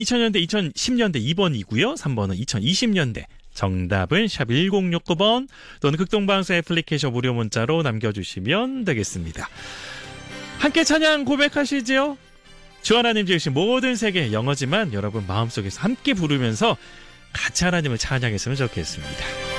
2000년대, 2010년대 2번이고요. 3번은 2020년대. 정답은 샵 1069번 또는 극동방송 애플리케이션 무료 문자로 남겨주시면 되겠습니다. 함께 찬양 고백하시죠. 주 하나님 지으신 모든 세계 영어지만 여러분 마음속에서 함께 부르면서 같이 하나님을 찬양했으면 좋겠습니다.